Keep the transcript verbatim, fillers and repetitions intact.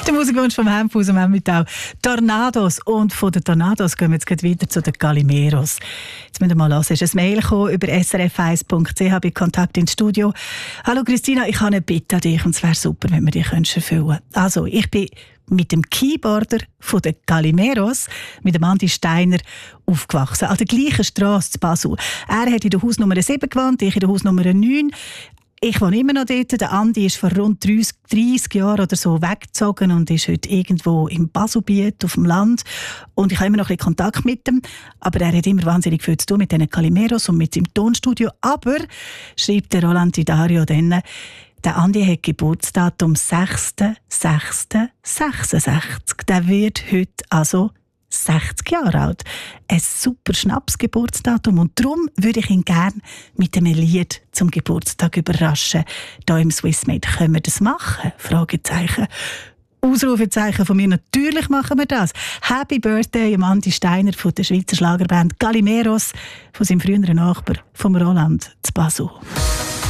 Der Musikwunsch vom Hemphaus am Emmental. Tornados. Und von den Tornados gehen wir jetzt gleich weiter zu den Calimeros. Jetzt müssen wir mal hören. Es ist ein Mail gekommen über s r f eins punkt c h bei Kontakt ins Studio. Hallo Christina, ich habe eine Bitte an dich und es wäre super, wenn wir die erfüllen können. Also, ich bin mit dem Keyboarder von den Calimeros, mit dem Andi Steiner, aufgewachsen. An der gleichen Strasse zu Basel. Er hat in der Hausnummer sieben gewohnt, ich in der Hausnummer neun. Ich wohne immer noch dort. Der Andi ist vor rund dreissig Jahren oder so weggezogen und ist heute irgendwo im Baselbiet auf dem Land. Und ich habe immer noch ein bisschen Kontakt mit ihm. Aber er hat immer wahnsinnig viel zu tun mit diesen Calimeros und mit seinem Tonstudio. Aber, schreibt der Roland Dario dann, der Andi hat Geburtsdatum sechster sechster sechsundsechzig. Der wird heute also sechzig Jahre alt. Ein super Schnapsgeburtsdatum. Und darum würde ich ihn gerne mit einem Lied zum Geburtstag überraschen. Hier im Swissmade können wir das machen? Fragezeichen. Ausrufezeichen von mir. Natürlich machen wir das. Happy Birthday an Andi Steiner von der Schweizer Schlagerband Calimeros, von seinem früheren Nachbar, vom Roland zu Basel.